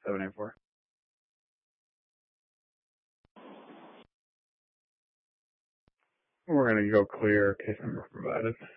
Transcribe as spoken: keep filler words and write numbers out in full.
seven eight four. We're going to go clear, case number provided.